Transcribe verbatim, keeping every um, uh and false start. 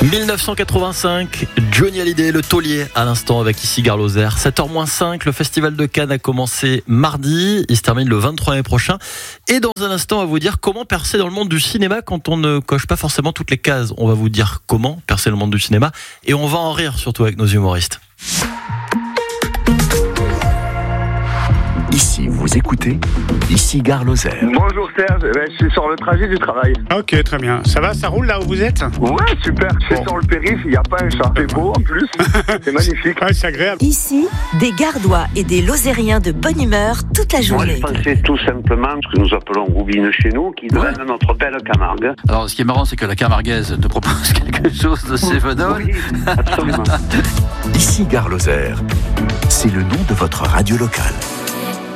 dix-neuf cent quatre-vingt-cinq, Johnny Hallyday, le taulier à l'instant avec ici Gare Lozère. sept heures moins cinq, le festival de Cannes a commencé mardi, il se termine le vingt-trois mai prochain. Et dans un instant, on va vous dire comment percer dans le monde du cinéma quand on ne coche pas forcément toutes les cases. On va vous dire comment percer le monde du cinéma et on va en rire surtout avec nos humoristes. Ici, vous écoutez, ici Gare Lozère. Bonjour Serge, ben, je suis sur le trajet du travail. Ok, très bien. Ça va, ça roule là où vous êtes ? Ouais, super, je suis Bon. sur le périph', il n'y a pas un chat, c'est beau en plus, c'est magnifique. Ouais, c'est agréable. Ici, des Gardois et des Lozériens de bonne humeur toute la Moi, journée. je pensais tout simplement ce que nous appelons roubine chez nous, qui donne notre belle Camargue. Alors, ce qui est marrant, c'est que la camarguaise te propose quelque chose de cévenol. Oui, absolument. Ici Gare Lozère, c'est le nom de votre radio locale.